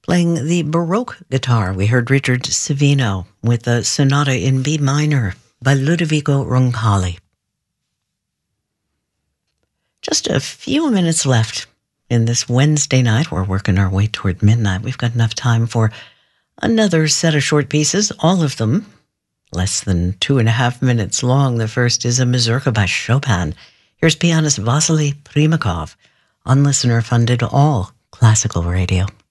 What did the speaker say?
Playing the Baroque guitar, we heard Richard Savino with the Sonata in B minor by Ludovico Roncalli. Just a few minutes left in this Wednesday night. We're working our way toward midnight. We've got enough time for another set of short pieces, all of them less than 2.5 minutes long. The first is a mazurka by Chopin. Here's pianist Vasily Primakov on listener-funded All Classical Radio.